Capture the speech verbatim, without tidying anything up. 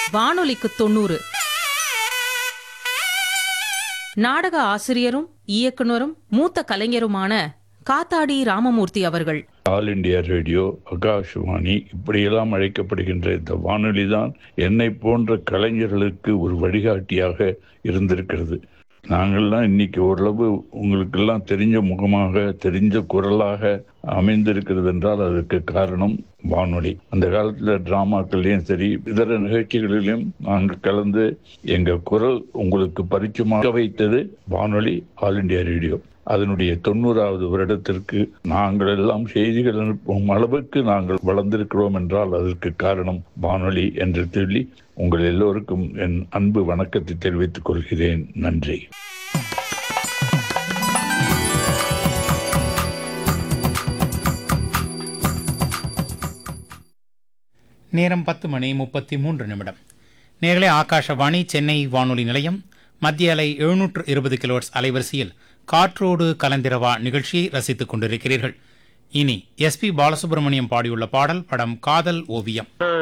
வானொலிக்கு தொண்ணூறு. நாடக ஆசிரியரும் இயக்குனரும் மூத்த கலைஞருமான காத்தாடி ராமமூர்த்தி அவர்கள். ஆல் இண்டியா ரேடியோ, ஆகாஷவாணி இப்படியெல்லாம் அழைக்கப்படுகின்ற இந்த வானொலி தான் என்னை போன்ற கலைஞர்களுக்கு ஒரு வழிகாட்டியாக இருந்திருக்கிறது. நாங்கள்லாம் இன்னைக்கு ஓரளவு உங்களுக்கெல்லாம் தெரிஞ்ச முகமாக, தெரிஞ்ச குரலாக அமைந்திருக்கிறது என்றால் அதற்கு காரணம் வானொலி. அந்த காலத்துல டிராமாக்கள்லையும் சரி, இதர நிகழ்ச்சிகளிலும் நாங்கள் கலந்து எங்க குரல் உங்களுக்கு பரிச்சயமாக வைத்தது வானொலி, ஆல் இண்டியா ரேடியோ. அதனுடைய தொண்ணூறாவது வருடத்திற்கு நாங்கள் எல்லாம் செய்திகள் அனுப்பும் அளவுக்கு நாங்கள் வளர்ந்திருக்கிறோம் என்றால் அதற்கு காரணம் வானொலி என்று சொல்லி உங்கள் எல்லோருக்கும் என் அன்பு வணக்கத்தை தெரிவித்துக் கொள்கிறேன். நன்றி. நேரம் பத்து மணி முப்பத்தி மூன்று நிமிடம். நேரலே ஆகாஷவாணி சென்னை வானொலி நிலையம் மத்திய அலை எழுநூற்று இருபது கிலோஹெர்ட்ஸ் அலைவரிசையில் காற்றோடு கலந்திரவா நிகழ்ச்சியை ரசித்துக் கொண்டிருக்கிறீர்கள். இனி எஸ் பி பாலசுப்ரமணியம் பாடியுள்ள பாடல். படம் காதல் ஓவியம்.